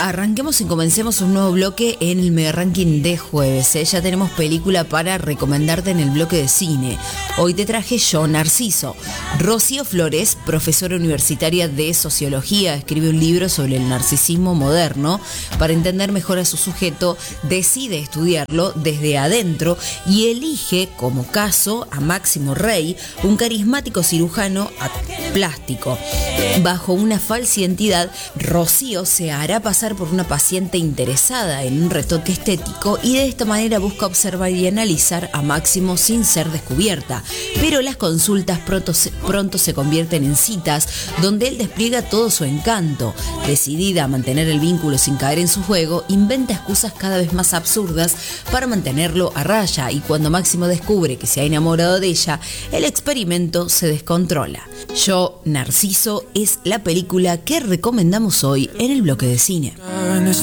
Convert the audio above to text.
arranquemos y comencemos un nuevo bloque en el Mega Ranking de jueves. Ya tenemos película para recomendarte en el bloque de cine. Hoy te traje Yo, Narciso. Rocío Flores, profesora universitaria de sociología, escribe un libro sobre el narcisismo moderno. Para entender mejor a su sujeto, decide estudiarlo desde adentro y elige como caso a Máximo Rey, un carismático cirujano plástico. Bajo una falsa identidad, Rocío se hará pasar por una paciente interesada en un retoque estético y de esta manera busca observar y analizar a Máximo sin ser descubierta. Pero las consultas pronto se convierten en citas donde él despliega todo su encanto. Decidida a mantener el vínculo sin caer en su juego, inventa excusas cada vez más absurdas para mantenerlo a raya, y cuando Máximo descubre que se ha enamorado de ella, el experimento se descontrola. Yo, Narciso es la película que recomendamos hoy en el bloque de cine.